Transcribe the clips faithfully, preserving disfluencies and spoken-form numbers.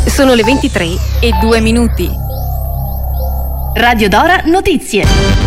Sono le ventitré e due minuti. Radio Dora Notizie.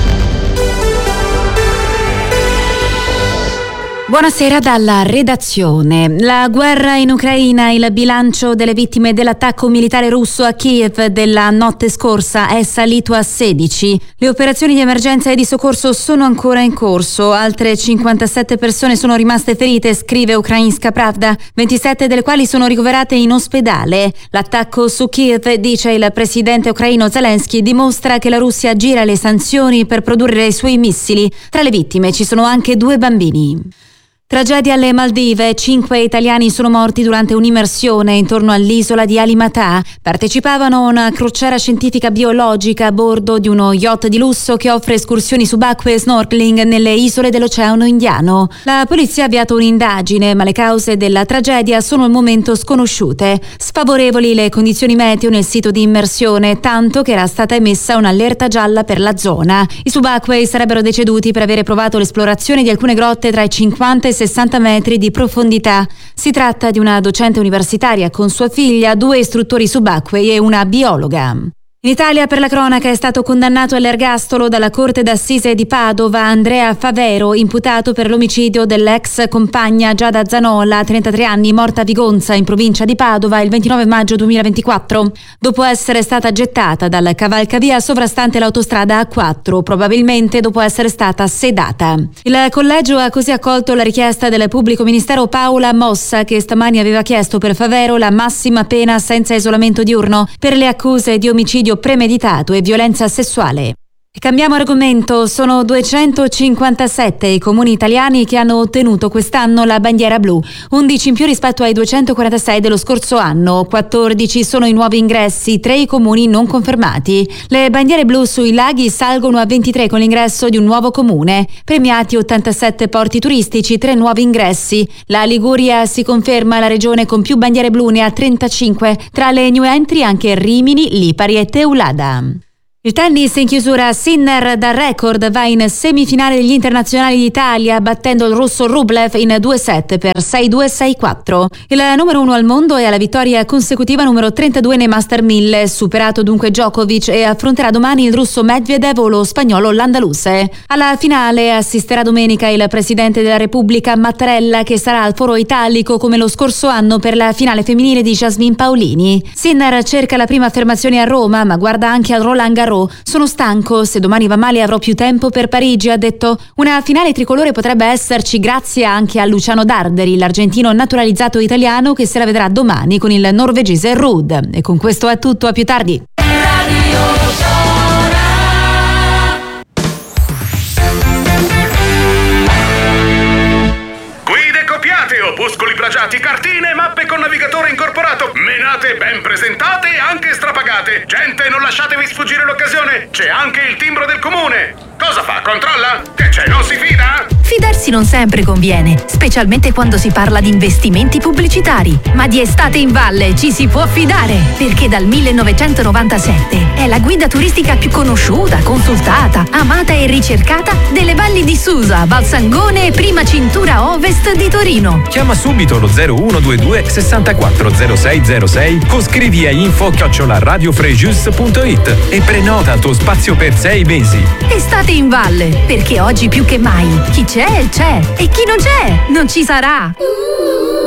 Buonasera dalla redazione. La guerra in Ucraina, il bilancio delle vittime dell'attacco militare russo a Kiev della notte scorsa è salito a sedici. Le operazioni di emergenza e di soccorso sono ancora in corso. Altre cinquantasette persone sono rimaste ferite, scrive Ukrainska Pravda, ventisette delle quali sono ricoverate in ospedale. L'attacco su Kiev, dice il presidente ucraino Zelensky, dimostra che la Russia gira le sanzioni per produrre i suoi missili. Tra le vittime ci sono anche due bambini. Tragedia alle Maldive. Cinque italiani sono morti durante un'immersione intorno all'isola di Alimatà. Partecipavano a una crociera scientifica biologica a bordo di uno yacht di lusso che offre escursioni subacquee e snorkeling nelle isole dell'Oceano Indiano. La polizia ha avviato un'indagine, ma le cause della tragedia sono al momento sconosciute. Sfavorevoli le condizioni meteo nel sito di immersione, tanto che era stata emessa un'allerta gialla per la zona. I subacquei sarebbero deceduti per avere provato l'esplorazione di alcune grotte tra i cinquanta e sessanta metri di profondità. Si tratta di una docente universitaria con sua figlia, due istruttori subacquei e una biologa. In Italia, per la cronaca, è stato condannato all'ergastolo dalla Corte d'Assise di Padova Andrea Favero, imputato per l'omicidio dell'ex compagna Giada Zanola, trentatré anni, morta a Vigonza, in provincia di Padova, il ventinove maggio duemilaventiquattro, dopo essere stata gettata dal cavalcavia sovrastante l'autostrada A quattro, probabilmente dopo essere stata sedata. Il collegio ha così accolto la richiesta del pubblico ministero Paola Mossa, che stamani aveva chiesto per Favero la massima pena senza isolamento diurno per le accuse di omicidio premeditato e violenza sessuale. Cambiamo argomento. Sono duecentocinquantasette i comuni italiani che hanno ottenuto quest'anno la bandiera blu, undici in più rispetto ai duecentoquarantasei dello scorso anno. quattordici sono i nuovi ingressi, tre i comuni non confermati. Le bandiere blu sui laghi salgono a ventitré con l'ingresso di un nuovo comune. Premiati ottantasette porti turistici, tre nuovi ingressi. La Liguria si conferma la regione con più bandiere blu, ne ha trentacinque. Tra le new entry anche Rimini, Lipari e Teulada. Il tennis in chiusura. Sinner da record va in semifinale degli internazionali d'Italia battendo il russo Rublev in due set per sei due sei quattro. Il numero uno al mondo è alla vittoria consecutiva numero trentadue nei Master mille, superato dunque Djokovic, e affronterà domani il russo Medvedev o lo spagnolo Landaluse. Alla finale assisterà domenica il presidente della Repubblica Mattarella, che sarà al foro italico come lo scorso anno per la finale femminile di Jasmine Paolini. Sinner cerca la prima affermazione a Roma, ma guarda anche al Roland Garros. Sono stanco, se domani va male avrò più tempo per Parigi, ha detto. Una finale tricolore potrebbe esserci grazie anche a Luciano Darderi, l'argentino naturalizzato italiano, che se la vedrà domani con il norvegese Ruud. E con questo è tutto, a più tardi. Opuscoli plagiati, cartine, mappe con navigatore incorporato, menate ben presentate e anche strapagate. Gente, non lasciatevi sfuggire l'occasione, c'è anche il timbro del comune. Cosa fa? Controlla? Che c'è, non si fida? Fidarsi non sempre conviene, specialmente quando si parla di investimenti pubblicitari. Ma di Estate in Valle ci si può fidare, perché dal millenovecentonovantasette è la guida turistica più conosciuta, consultata, amata e ricercata delle valli di Susa, Valsangone e prima cintura ovest di Torino. Chiama subito lo zero uno due due sessantaquattro zero sei zero sei o scrivi a info chiocciola radiofregius punto it e prenota il tuo spazio per sei mesi. Estate in Valle, perché oggi più che mai chi c'è c'è e chi non c'è non ci sarà.